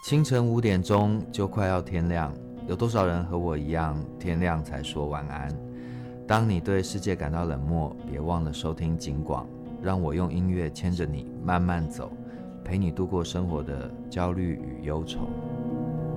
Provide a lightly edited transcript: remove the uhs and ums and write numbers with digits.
清晨5点钟就快要天亮，有多少人和我一样，天亮才说晚安？当你对世界感到冷漠，别忘了收听警广，让我用音乐牵着你慢慢走，陪你度过生活的焦虑与忧愁。